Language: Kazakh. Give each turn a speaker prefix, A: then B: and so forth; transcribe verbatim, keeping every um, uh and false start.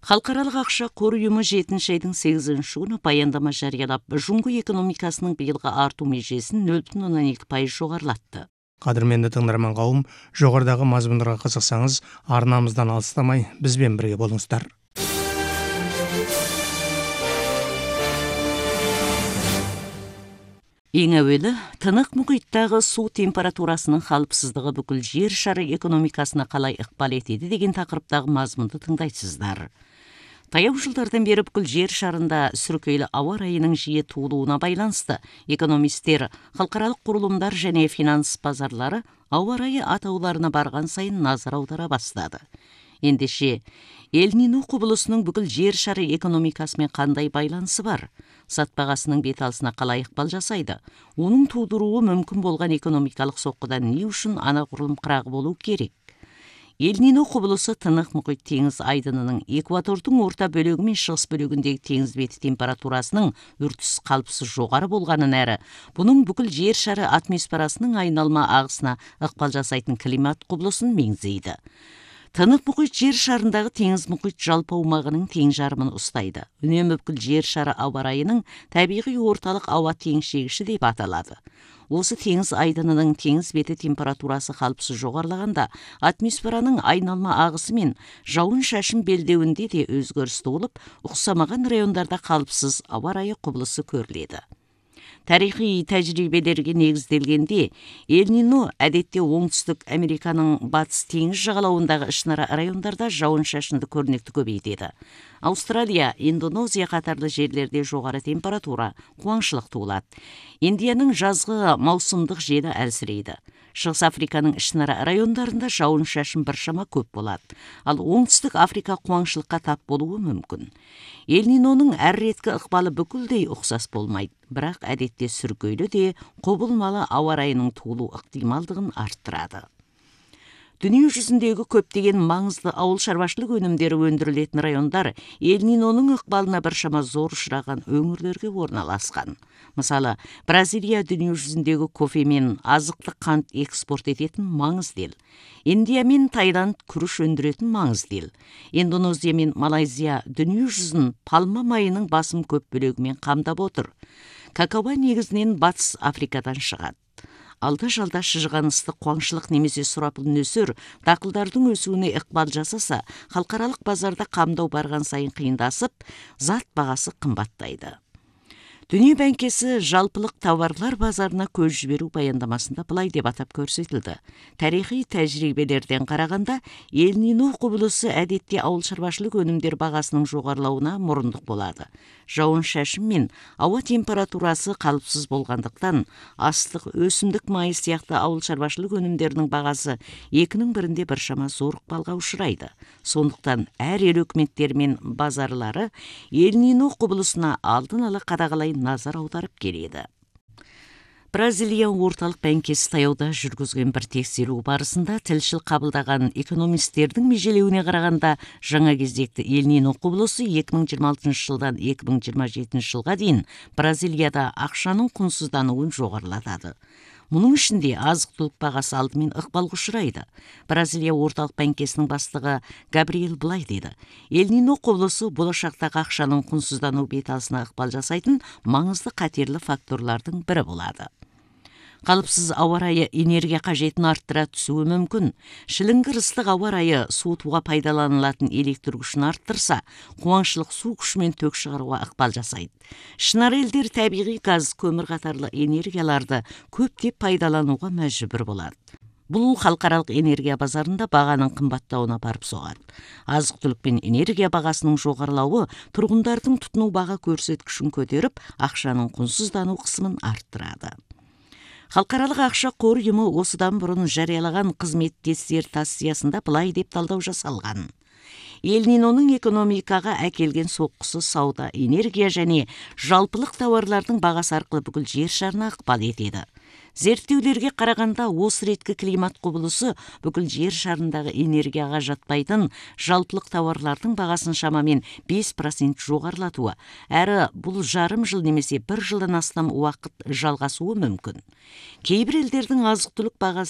A: Халықаралық ақша қор ұйымы жетінші айдың сегізінші күні баяндама жариялап, жұңғы экономикасының биылғы арту межесін нөл бүтін оннан екі пайыз жоғарылатты.
B: Қадірменді тыңдарман қауым, жоғарыдағы мазмұндарға қызықсаңыз, арнамыздан алыстамай бізбен бірге болыңыздар.
A: Ең әуелі, Тынық мұхиттағы су температурасының қалыпсыздығы бүкіл жер шары экономикасына қалай ықпал етеді деген тақырыптағы мазмұнды тыңдайсыздар. Таяу жылдардан бері бүкіл жер шарында сүркейлі ауа райының жиі туылуына байланысты экономистер, халықаралық құрылымдар және финанс базарлары ауа райы атауларына барған сайын назар аудара бастады. Ендеше, Эл-Нино құбылысының бүкіл жер шары экономикасымен қандай байланысы бар? Сат бағасының беталысына қалай ықпал жасайды? Оның тудыруы мүмкін болған экономикалық соққыдан не үшін анағұрлым қырағы болу керек? Эл-Нино құбылысы Тынық мұхит теңіз айдынының экватордың орта бөлігі мен шығыс бөлігіндегі теңіз беті температурасының үрдіс қалыпсыз жоғары болғанын әрі, бұның бүкіл жер шары атмосферасының айналма ағысына ықпал жасайтын климат құбылысын меңзейді. Тынық мұхит жер шарындағы теңіз мұхит жалпы аумағының тең жарымын ұстайды. Үнемі бүкіл жер шары ауа райының табиғи орталық ауа теңшегіші деп аталады. Осы теңіз айдынының теңіз беті температурасы қалыпсыз жоғарылағанда, атмосфераның айналма ағысы мен жауын шашын белдеуінде де өзгеріс болып, ұқсамаған райондарда қалыпсыз ауа райы құбылысы көріледі. Тарихи тәжірибелерге негізделгенде, Эл-Нино әдетте оңтүстік Американың батыс теңіз жағалауындағы ішінара райондарда жауын шашынды көрнекті көбейтеді. Аустралия, Индонезия қатарлы жерлерде жоғары температура, қуаңшылық туылады. Индияның жазғы маусымдық желі әлсірейді. Шығыс Африканың ішінара райондарында жауын шашын біршама көп болады. Ал оңтүстік Африка қуаңшылыққа тап болуы мүмкін. Эл-Ниноның әр реткі ықпалы бүкілдей ұқсас болмайды, бірақ әдетте сүркейлі де құбылмалы ауа райының туылу ықтималдығын арттырады. Дүние жүзіндегі көптеген маңызды ауыл шаруашылық өнімдері өндірілетін райондар Эл-Ниноның ықпалына біршама зор ұшыраған өңірлерге орналасқан. Мысалы, Бразилия дүние жүзіндегі кофе мен азықтық қант экспорт ететін маңызды ел. Индия мен Таиланд күріш өндіретін маңызды ел. Индонезия мен Малайзия дүние жүзін палма майының басым көп бөлігімен қамдап отыр. Какао негізінен батыс Африкадан шығады. Алда-жалда шыжыған ыстық қуаңшылық немесе сұрапыл нөсер дақылдардың өсуіне ықпал жасаса, халықаралық базарда қамдау барған сайын қиындасып, зат бағасы қымбаттайды. Дүние бәңкесі жалпылық тауарлар базарына көз жіберу баяндамасында былай деп атап көрсетілді. Тарихи тәжірибелерден қарағанда, Эл-Нино құбылысы әдетте ауыл шаруашылық өнімдер бағасының жоғарылауына мұрындық болады. Жауын шашын мен ауа температурасы қалыпсыз болғандықтан, астық, өсімдік майы сияқты ауыл шаруашылық өнімдерінің бағасы екінің бірінде біршама зор ықпалға ұшырайды. Сондықтан әр ел өкіметтері мен базарлары Эл-Нино құбылысына алдын ала қадағалай назар аударып келеді. Бразилия орталық бәңкесі таяуда жүргізген бір тексеру барысында тілшіл қабылдаған экономистердің межелеуіне қарағанда, жаңа кезекті Эл-Нино құбылысы екі мың жиырма алтыншы жылдан екі мың жиырма жетінші жылға дейін Бразилияда ақшаның құнсыздануын жоғарылатады. Мұның ішінде азық-түлік бағасы алдымен ықпалға ұшырайды. Бразилия орталық бәңкесінің бастығы Габриэл былай деді: Эл-Нино құбылысы болашақтағы ақшаның құнсыздану беталысына ықпал жасайтын маңызды қатерлі факторлардың бірі болады. Қалыпсыз ауа райы энергия қажетін арттыра түсуі мүмкін. Шіліңгір ыстық ауа райы суытуға пайдаланылатын электр күшін арттырса, қуаңшылық су күшімен тök шығаруға ықпал жасайды. Ішінара елдер табиғи газ, көмір қатарлы энергияларды көптеп пайдалануға мәжбүр болады. Бұл халықаралық энергия базарында бағаның қымбаттауына барып соғады. Азық-түлік пен энергия бағасының жоғарылауы тұрғындардың тұтыну баға көрсеткішін көтеріп, ақшаның құнсыздану қысымын арттырады. Халықаралық ақша қор ұйымы осыдан бұрын жариялаған қызмет диссертациясында былай деп талдау жасалған. Эл-Ниноның экономикаға әкелген соққысы сауда, энергия және жалпылық тауарлардың бағасы арқылы бүкіл жер шарына ықпал етеді. Зерттеулерге қарағанда осы реткі климат құбылысы бүкіл жер шарындағы энергияға жатпайтын жалпылық тауарлардың бағасын шамамен бес процент жоғарылатуы, әрі бұл жарым жыл немесе бір жылдан астам уақыт жалғасуы мүмкін. Кейбір елдердің азық-түлік бағасы